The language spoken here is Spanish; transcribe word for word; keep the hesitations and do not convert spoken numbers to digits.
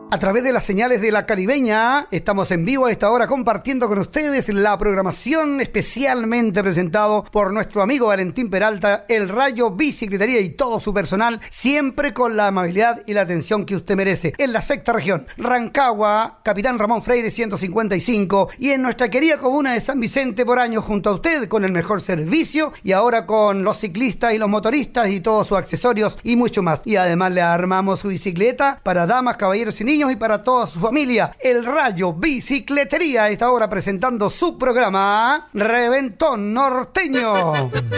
A través de las señales de la Caribeña, estamos en vivo a esta hora compartiendo con ustedes la programación especialmente presentado por nuestro amigo Valentín Peralta, el Rayo Bicicletería y todo su personal, siempre con la amabilidad y la atención que usted merece. En la sexta región, Rancagua, Capitán Ramón Freire ciento cincuenta y cinco, y en nuestra querida comuna de San Vicente por año, junto a usted con el mejor servicio y ahora con los ciclistas y los motoristas y todos sus accesorios y mucho más. Y además le armamos su bicicleta para damas, caballeros y niños y para toda su familia. El Rayo Bicicletería está ahora presentando su programa Reventón Norteño.